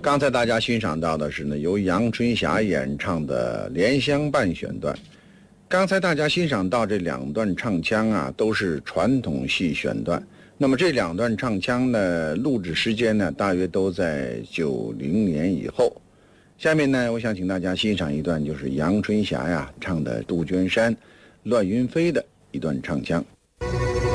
刚才大家欣赏到的是呢，由杨春霞演唱的《莲香伴》选段。刚才大家欣赏到这2段唱腔啊，都是传统戏选段。那么这2段唱腔呢，录制时间呢，大约都在90年以后。下面呢，我想请大家欣赏一段，就是杨春霞呀唱的杜鹃山、乱云飞的一段唱腔。